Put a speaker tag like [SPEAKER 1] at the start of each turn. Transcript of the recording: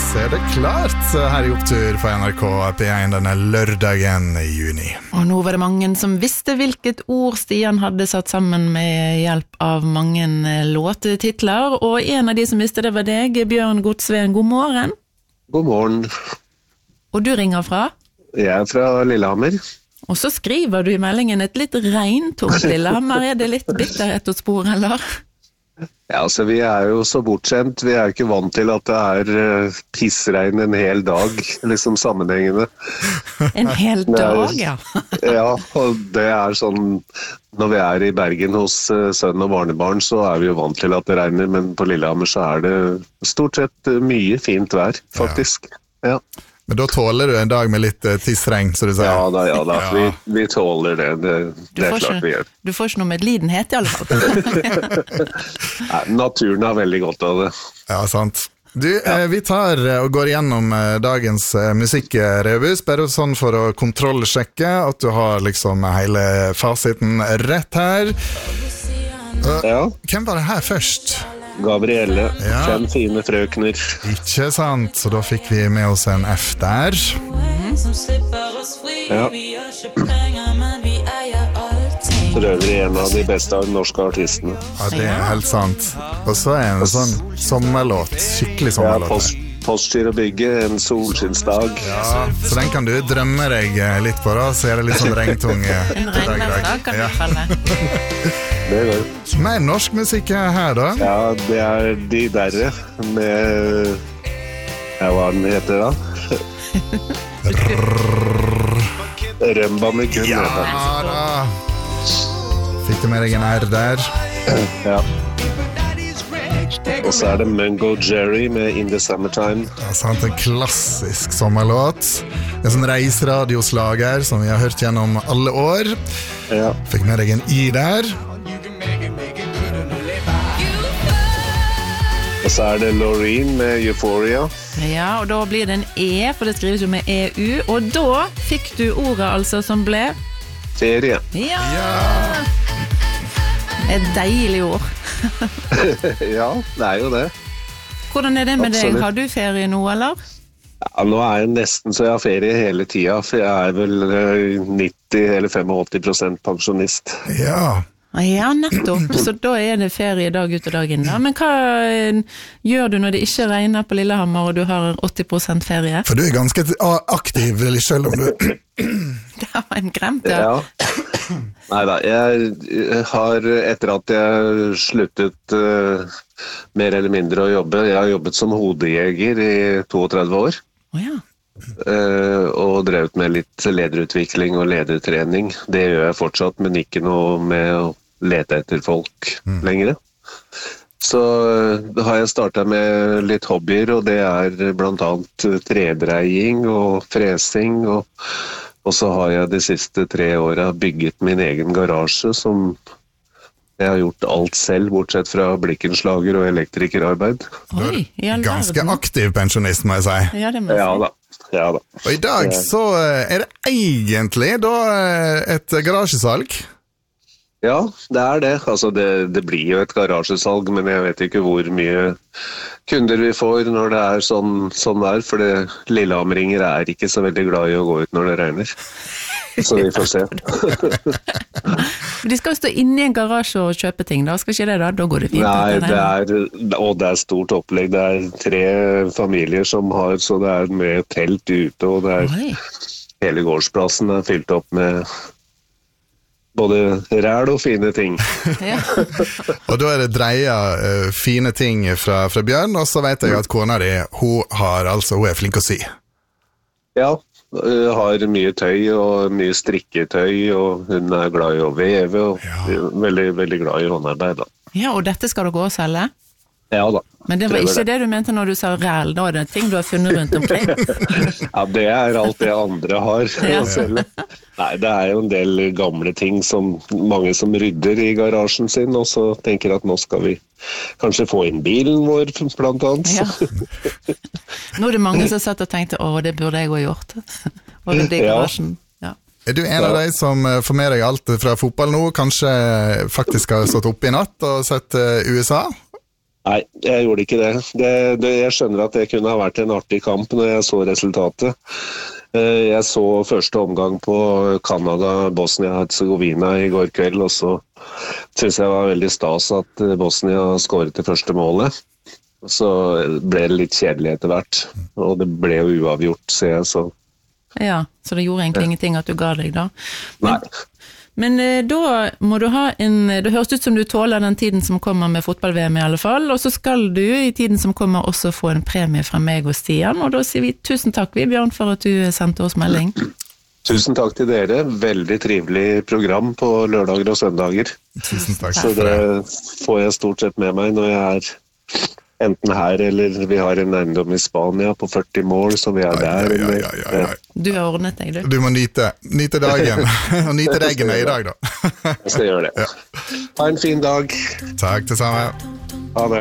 [SPEAKER 1] er det klart her I Opptur på NRK P1 denne lørdagen I juni.
[SPEAKER 2] Og nå var det mange som visste hvilket ord Stian hadde satt sammen med hjelp av mange låtetitler, og en av de som visste det var deg, Bjørn Godsveen. God morgen.
[SPEAKER 3] God morgen.
[SPEAKER 2] Og du ringer fra?
[SPEAKER 3] Jeg fra Lillehammer.
[SPEAKER 2] Og så skriver du I meldingen et litt regntungt Lillehammer. Er det litt bitterhet å spore, eller?
[SPEAKER 3] Ja, altså vi jo så bortskjemt. Vi jo ikke vant til at det pissregn en hel dag, liksom sammenhengende.
[SPEAKER 2] En hel dag, ja.
[SPEAKER 3] Ja, og det sånn, når vi I Bergen hos sønn og barnebarn, så vi jo vant til at det regner, men på Lillehammer så det stort sett mye fint vær, faktisk. Ja.
[SPEAKER 1] Men da tåler du en dag med litt tissregn, så du sier.
[SPEAKER 3] Ja da. Ja. Vi tåler det. Det klart vi gjør.
[SPEAKER 2] Du får ikke noe medlidenhet I alle fall.
[SPEAKER 3] Nei, naturen har veldig godt av det.
[SPEAKER 1] Ja, sant. Du, vi tar og går gjennom dagens musikkrebus, bare sånn for å kontrollsjekke at du har liksom hele fasiten rett her.
[SPEAKER 3] Ja.
[SPEAKER 1] Hvem var det her først?
[SPEAKER 3] Gabrielle, 5 fine frøkner.
[SPEAKER 1] Ikke sant, så da fikk vi med oss en F der.
[SPEAKER 3] Ja. For øvrig en av de beste av norske artistene.
[SPEAKER 1] Ja, det helt sant. Og så en sånn sommerlåt, skikkelig sommerlåt.
[SPEAKER 3] Ja, Postgir og bygge, en solskinnsdag.
[SPEAKER 1] Ja, så den kan du drømme deg litt på da, så det litt sånn regntung.
[SPEAKER 2] En regndag kan du kalle det.
[SPEAKER 3] Det går.
[SPEAKER 1] Mer norsk musikk her da?
[SPEAKER 3] Ja, det De Derre med hva den heter da? Rømba med kun.
[SPEAKER 1] Ja da. Fikk du med deg en R der?
[SPEAKER 3] Ja. Og så det Mungo Jerry med In the Summertime.
[SPEAKER 1] Ja, sant, en klassisk sommerlåt. En sånn reiseradioslager som vi har hørt gjennom alle år.
[SPEAKER 3] Ja.
[SPEAKER 1] Fikk med deg en I der.
[SPEAKER 3] Og så det Loreen med Euphoria.
[SPEAKER 2] Ja, og da blir det en E, for det skrives jo med EU. Og da fikk du ordet altså som ble...
[SPEAKER 3] Ferie.
[SPEAKER 2] Ja! Et deilig ord.
[SPEAKER 3] Ja, det jo det. Hvordan
[SPEAKER 2] det med deg? Har du ferie nå, eller?
[SPEAKER 3] Ja, nå jeg nesten så jeg har ferie hele tiden, for jeg vel 90 eller 85% pensjonist.
[SPEAKER 1] Ja.
[SPEAKER 2] Ja, nettopp. Så da det ferie dag ut og dag inn. Men hva gjør du når det ikke regner på Lillehammer og du har 80% ferie?
[SPEAKER 1] For du ganske aktiv, selv om du...
[SPEAKER 2] Det var en gremt, ja.
[SPEAKER 3] Neida, jeg har, etter at jeg sluttet mer eller mindre å jobbe, jeg har jobbet som hodejeger I 32 år.
[SPEAKER 2] Ja.
[SPEAKER 3] Og drevet med litt lederutvikling og ledertrening. Det gjør jeg fortsatt, men ikke noe med å lete etter folk lenger. Så har jeg startet med litt hobbyer, og det blant annet trebreiing og fresing, og så har jeg de siste 3 årene bygget min egen garasje, som jeg har gjort alt selv, bortsett fra blikkenslager og elektrikerarbeid.
[SPEAKER 2] Oi,
[SPEAKER 1] ganske aktiv pensjonist, må jeg si.
[SPEAKER 2] Ja, det må jeg si.
[SPEAKER 3] Ja da.
[SPEAKER 1] Og I dag så det egentlig da et garasjesalg.
[SPEAKER 3] Ja, det det. Altså det blir jo et garasjesalg, men jeg vet ikke hvor mye kunder vi får når det sånn der, for Lillehammeringer ikke så veldig glad I å gå ut når det regner. Så vi får se.
[SPEAKER 2] De skal jo stå inne I en garasje og kjøpe ting, da skal ikke det da? Da går det fint.
[SPEAKER 3] Nei, og det stort opplegg. Det 3 familier som har, så det med telt ute, og hele gårdsplassen fylt opp med både ræl og fine ting.
[SPEAKER 2] Ja.
[SPEAKER 1] Og da det dreia fine ting fra Bjørn, og så vet jeg at kona di, hun flink å sy.
[SPEAKER 3] Ja, hun har mye tøy og mye strikketøy, og hun glad I å veve, og veldig, veldig glad I håndarbeid da.
[SPEAKER 2] Ja, og dette skal du gå og selge?
[SPEAKER 3] Ja da.
[SPEAKER 2] Men det var ikke det du mente når du sa ræl, da det ting du har funnet rundt omkring?
[SPEAKER 3] Ja, det alt det andre har å selge. Nei, det jo en del gamle ting som mange som rydder I garasjen sin, og så tenker at nå skal vi kanskje få inn bilen vår, blant annet.
[SPEAKER 2] Ja. Nå det mange som satt og tenkte, det burde jeg også gjort. Og rydde I garasjen. Ja.
[SPEAKER 1] Du en av de som får med deg alt fra fotball nå, kanskje faktisk har stått oppe I natt og sett USA?
[SPEAKER 3] Nei, jeg gjorde ikke det. Jeg skjønner at det kunne ha vært en artig kamp når jeg så resultatet. Jeg så første omgang på Canada-Bosnia-Herzegovina i går kveld, og så synes jeg det var veldig stas at Bosnia skåret det første målet. Så ble det litt kjedelig etter hvert, og det ble jo uavgjort, ser jeg, så...
[SPEAKER 2] Ja, så det gjorde egentlig ingenting at du ga deg da.
[SPEAKER 3] Nei.
[SPEAKER 2] Men da må du ha det høres ut som du tåler den tiden som kommer med fotball-VM i alle fall, og så skal du i tiden som kommer også få en premie fra meg og Stian, og da sier vi tusen takk, Bjørn, for at du sendte oss melding.
[SPEAKER 3] Tusen takk til dere, veldig trivelig program på lørdager og søndager.
[SPEAKER 1] Tusen takk.
[SPEAKER 3] Så det får jeg stort sett med meg når jeg enten her, eller vi har en eiendom i Spania på 40 mål, så vi der.
[SPEAKER 1] Ja.
[SPEAKER 2] Du har ordnet deg, du.
[SPEAKER 1] Du må nyte dagen, og nyte reggene i dag da.
[SPEAKER 3] Jeg skal gjøre det. Ha en fin dag.
[SPEAKER 1] Takk, det samme.
[SPEAKER 3] Ha det.